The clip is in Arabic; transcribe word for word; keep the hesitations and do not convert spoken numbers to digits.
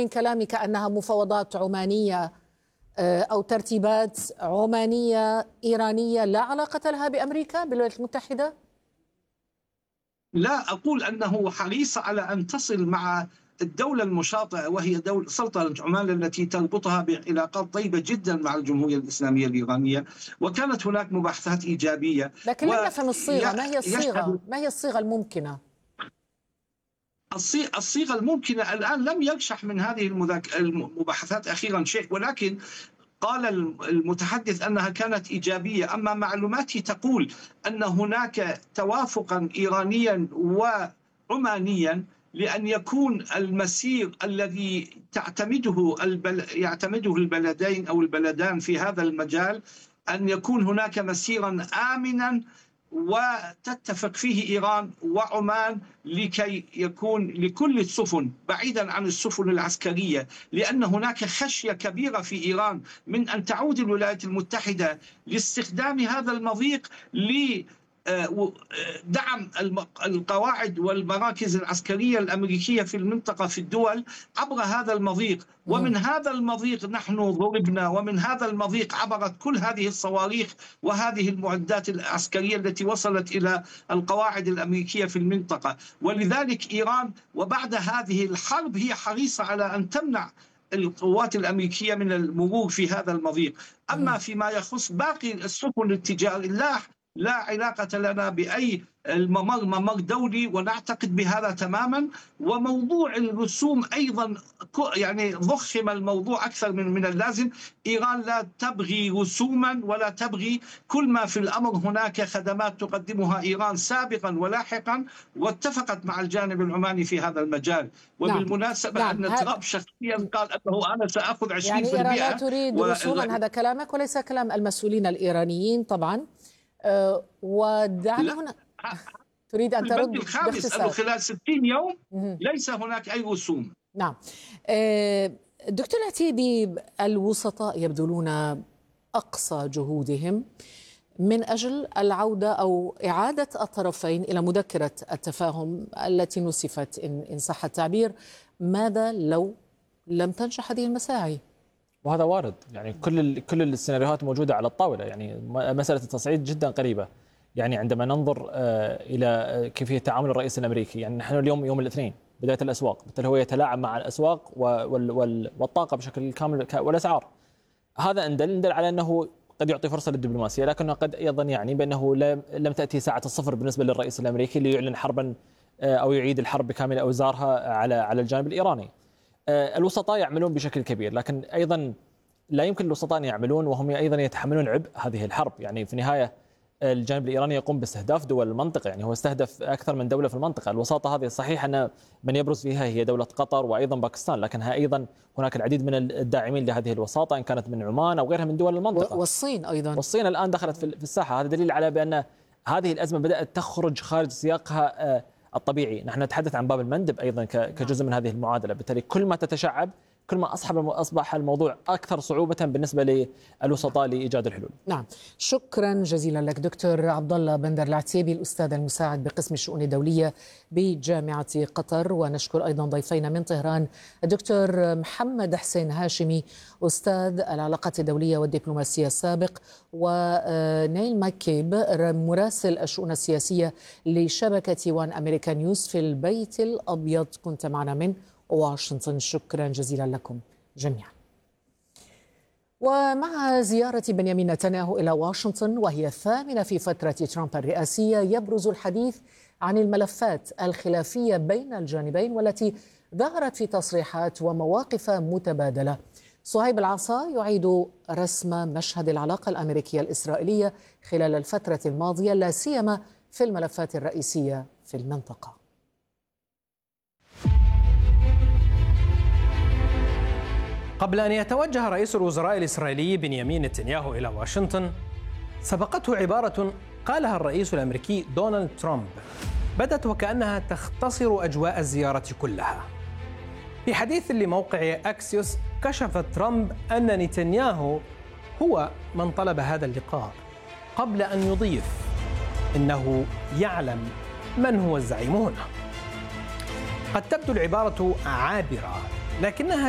من كلامك أنها مفاوضات عمانية أو ترتيبات عمانية إيرانية لا علاقة لها بأمريكا بالولايات المتحدة؟ لا أقول أنه حريص على أن تصل مع الدولة المشاطئة وهي دولة سلطنة عمان التي تربطها بعلاقات طيبة جدا مع الجمهورية الإسلامية الإيرانية، وكانت هناك مباحثات إيجابية. لكن لم نفهم الصيغة، ما هي الصيغة؟ ما هي الصيغة الممكنة؟ الصيغة الممكنة الآن لم يرشح من هذه المباحثات أخيرا شيء، ولكن قال المتحدث أنها كانت إيجابية. أما معلوماتي تقول أن هناك توافقا إيرانيا وعمانيا لأن يكون المسير الذي تعتمده البل... يعتمده البلدين أو البلدان في هذا المجال أن يكون هناك مسيرا آمنا وتتفق فيه إيران وعمان لكي يكون لكل السفن بعيدا عن السفن العسكرية، لأن هناك خشية كبيرة في إيران من أن تعود الولايات المتحدة لاستخدام هذا المضيق ل دعم القواعد والمراكز العسكرية الأمريكية في المنطقة في الدول عبر هذا المضيق. ومن هذا المضيق نحن ضربنا، ومن هذا المضيق عبرت كل هذه الصواريخ وهذه المعدات العسكرية التي وصلت إلى القواعد الأمريكية في المنطقة. ولذلك إيران وبعد هذه الحرب هي حريصة على أن تمنع القوات الأمريكية من المرور في هذا المضيق. أما فيما يخص باقي السفن التجارية لا لا علاقة لنا بأي الممر ممر دولي، ونعتقد بهذا تماما. وموضوع الرسوم أيضا يعني ضخم الموضوع أكثر من من اللازم. إيران لا تبغي رسوما ولا تبغي، كل ما في الأمر هناك خدمات تقدمها إيران سابقا ولاحقا، واتفقت مع الجانب العماني في هذا المجال. وبالمناسبة نعم. أن ترامب شخصيا قال أنه أنا سأخذ عشرين بالمئة. يعني إيران لا تريد و... رسوما، هذا كلامك وليس كلام المسؤولين الإيرانيين طبعا. أه ودعنا هنا تريد أن ترد باختصار خلال ستين يوم ليس هناك أي رسوم. نعم. أه دكتور العتيبي، الوسطاء يبذلون أقصى جهودهم من أجل العودة أو إعادة الطرفين إلى مذكرة التفاهم التي نسفت إن, إن صح التعبير. ماذا لو لم تنجح هذه المساعي؟ وهذا وارد، يعني كل كل السيناريوهات موجوده على الطاوله. يعني مساله التصعيد جدا قريبه. يعني عندما ننظر الى كيفيه تعامل الرئيس الامريكي، يعني نحن اليوم يوم الاثنين بدايه الاسواق، بالتالي هو يتلاعب مع الاسواق والطاقه بشكل كامل والاسعار. هذا ان دل على انه قد يعطي فرصه للدبلوماسيه، لكنه قد ايضا يعني بانه لم تاتي ساعه الصفر بالنسبه للرئيس الامريكي ليعلن حربا او يعيد الحرب بكامل اوزارها على على الجانب الايراني. الوسطاء يعملون بشكل كبير، لكن أيضا لا يمكن الوسطاء أن يعملون وهم أيضا يتحملون عبء هذه الحرب. يعني في النهاية الجانب الإيراني يقوم باستهداف دول المنطقة، يعني هو استهدف أكثر من دولة في المنطقة. الوساطة هذه صحيح أن من يبرز فيها هي دولة قطر وأيضا باكستان، لكنها أيضا هناك العديد من الداعمين لهذه الوساطة إن كانت من عمان أو غيرها من دول المنطقة. والصين أيضا والصين الآن دخلت في الساحة. هذا دليل على بأن هذه الأزمة بدأت تخرج خارج سياقها الطبيعي. نحن نتحدث عن باب المندب أيضا كجزء من هذه المعادلة. بالتالي كل ما تتشعب كل ما أصبح الموضوع أكثر صعوبة بالنسبة للوسطاء لإيجاد الحلول. نعم، شكرا جزيلا لك دكتور عبد الله بندر العتيبي، الأستاذ المساعد بقسم الشؤون الدولية بجامعة قطر. ونشكر أيضا ضيفينا من طهران الدكتور محمد حسين هاشمي أستاذ العلاقات الدولية والدبلوماسية السابق، ونيل ماكيب مراسل الشؤون السياسية لشبكة وان أمريكا نيوز في البيت الأبيض. كنت معنا من واشنطن. شكرا جزيلا لكم جميعا. ومع زيارة بنيامين نتنياهو إلى واشنطن وهي الثامنة في فترة ترامب الرئاسية، يبرز الحديث عن الملفات الخلافية بين الجانبين والتي ظهرت في تصريحات ومواقف متبادلة. صهيب العصا يعيد رسم مشهد العلاقة الأمريكية الإسرائيلية خلال الفترة الماضية، لا سيما في الملفات الرئيسية في المنطقة. قبل أن يتوجه رئيس الوزراء الإسرائيلي بنيامين نتنياهو إلى واشنطن، سبقته عبارة قالها الرئيس الأمريكي دونالد ترامب بدت وكأنها تختصر أجواء الزيارة كلها. في حديث لموقع أكسيوس كشف ترامب أن نتنياهو هو من طلب هذا اللقاء، قبل أن يضيف إنه يعلم من هو الزعيم هنا. قد تبدو العبارة عابرة، لكنها